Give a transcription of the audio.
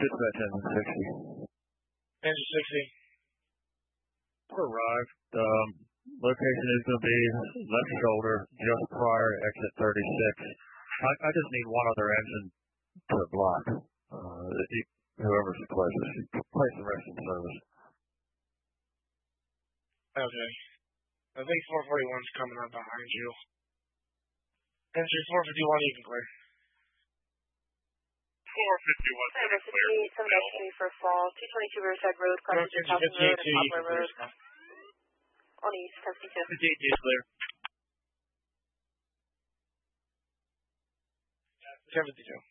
Dispatch engine 60. Engine 60. Arrived. Location is going to be left shoulder, just prior exit 36. I just need one other engine to block. Whoever's closest, place the rest in service. Okay. I think 441's coming up behind you. Engine 451, you can clear. 451, clear. 7-3 for fall, 222 Riverside Road, crossing Houston Road and Poplar Road. On east, 72. 58 clear. 72.